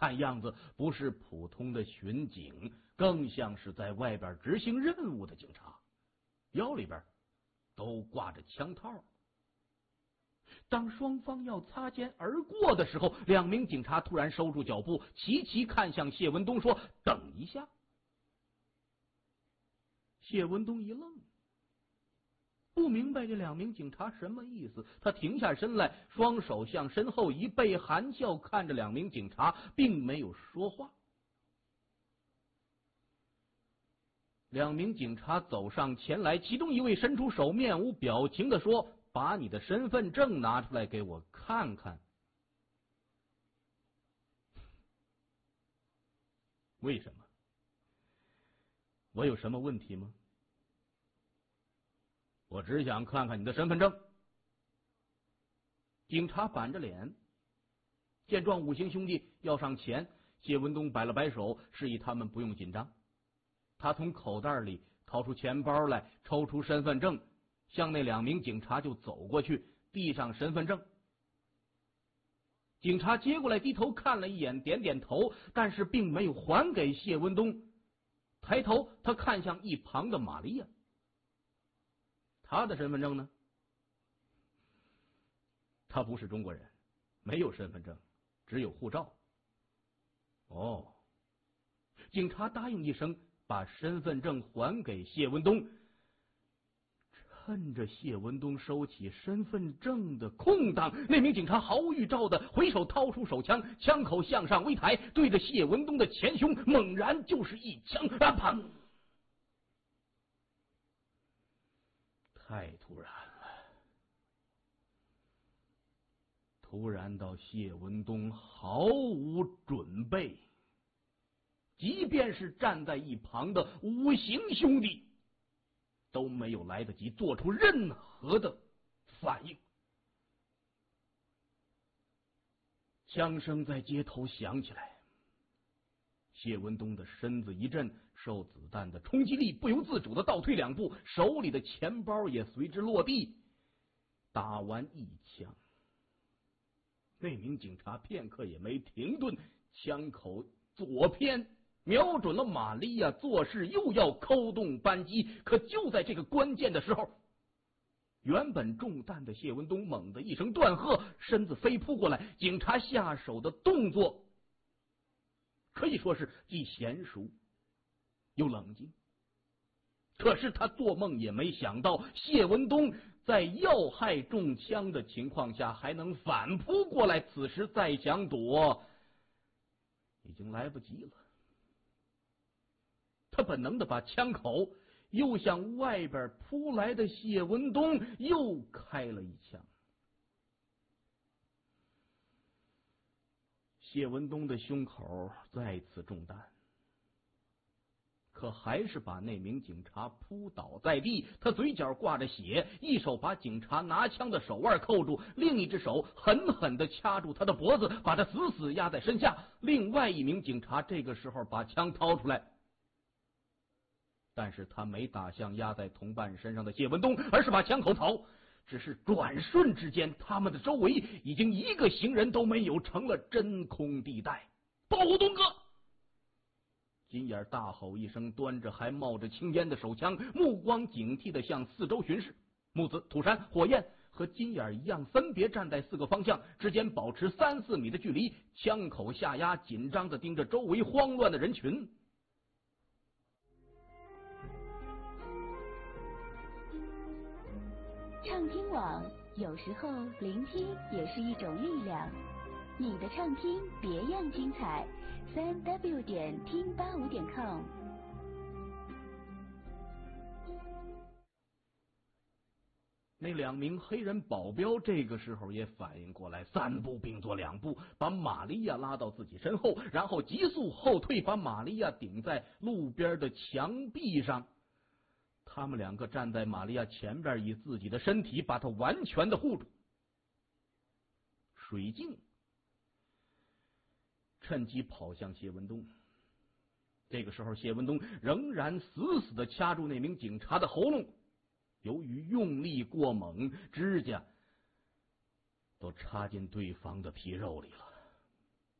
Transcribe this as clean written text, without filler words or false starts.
看样子不是普通的巡警，更像是在外边执行任务的警察，腰里边都挂着枪套。当双方要擦肩而过的时候，两名警察突然收住脚步，齐齐看向谢文东，说：“等一下。”谢文东一愣，不明白这两名警察什么意思。他停下身来，双手向身后一背，含笑看着两名警察，并没有说话。两名警察走上前来，其中一位伸出手，面无表情地说：“把你的身份证拿出来给我看看。”为什么？我有什么问题吗？我只想看看你的身份证。警察板着脸，见状五行兄弟要上前，谢文东摆了摆手，示意他们不用紧张。他从口袋里掏出钱包来，抽出身份证，向那两名警察就走过去，递上身份证。警察接过来，低头看了一眼，点点头，但是并没有还给谢文东。抬头，他看向一旁的玛利亚，他的身份证呢？他不是中国人，没有身份证，只有护照。哦，警察答应一声，把身份证还给谢文东。趁着谢文东收起身份证的空档，那名警察毫无预兆的回手掏出手枪，枪口向上微抬，对着谢文东的前胸猛然就是一枪，砰！太突然了，突然到谢文东毫无准备，即便是站在一旁的五行兄弟都没有来得及做出任何的反应。枪声在街头响起来，谢文东的身子一震，受子弹的冲击力不由自主的倒退两步，手里的钱包也随之落地。打完一枪，那名警察片刻也没停顿，枪口左偏，瞄准了玛利亚，作势又要扣动扳机。可就在这个关键的时候，原本中弹的谢文东猛地一声断喝，身子飞扑过来。警察下手的动作可以说是既娴熟又冷静，可是他做梦也没想到，谢文东在要害中枪的情况下还能反扑过来，此时再想躲已经来不及了。他本能的把枪口又向外边扑来的谢文东又开了一枪。谢文东的胸口再次中弹，可还是把那名警察扑倒在地。他嘴角挂着血，一手把警察拿枪的手腕扣住，另一只手狠狠地掐住他的脖子，把他死死压在身下。另外一名警察这个时候把枪掏出来，但是他没打向压在同伴身上的谢文东，而是把枪口朝，只是转瞬之间，他们的周围已经一个行人都没有，成了真空地带。保护东哥！金眼大吼一声，端着还冒着青烟的手枪，目光警惕地向四周巡视。木子、土山、火焰和金眼一样，分别站在四个方向之间，保持3-4米的距离，枪口下压，紧张地盯着周围慌乱的人群。 畅听网，有时候聆听也是一种力量。你的畅听别样精彩，3w 点听85点 com。 那2名黑人保镖这个时候也反应过来，3步并作2步，把玛利亚拉到自己身后，然后急速后退，把玛利亚顶在路边的墙壁上。他们2个站在玛利亚前边，以自己的身体把她完全的护住。水镜趁机跑向谢文东，这个时候谢文东仍然死死地掐住那名警察的喉咙，由于用力过猛，指甲都插进对方的皮肉里了。